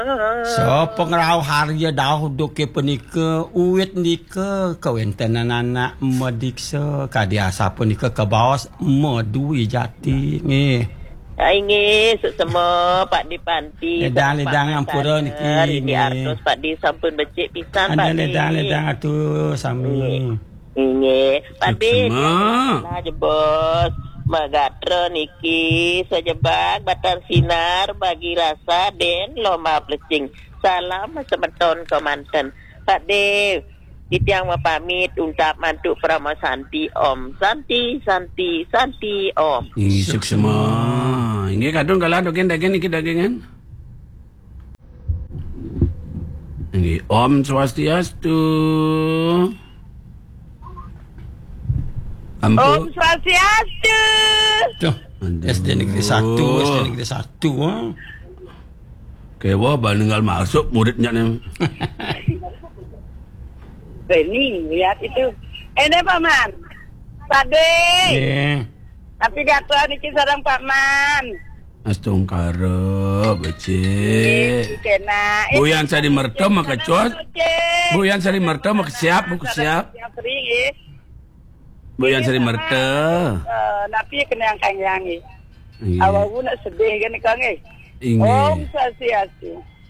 So pengrau harya dah doke penika uwit nika kawenten anak mediksa kadiasa penika ke bawas medui jati nge. Inge semua Pak di Panti. Ledang ampura niki di Artos Pak di sampun becik pisan Pak di. Ledang tu sami. Inge Pak di. Nah jebos. Magatra niki sejebak batar sinar bagi rasa den loma plecing. Salam semeton komandan. Pak Dev, titiang pamit untuk mantu Prama Santi Om. Santi Om. Isuk semua. Ini kadang kalau daging niki dagingan. Ini Om Swastiastu. Om Swastiastu. Tuh, SD Negeri 1. Kewa tinggal masuk muridnya nih. Ini lihat itu. Ini Paman. Tadi. Tapi gatel niki sareng Paman. Astung karo becik. Buyan sari merta maka cuat. Buyan sari merta maka siap. Buyan sari merta. Napi kena yang kanyangi. Awak nak sedih kan kange. Om Swastiastu.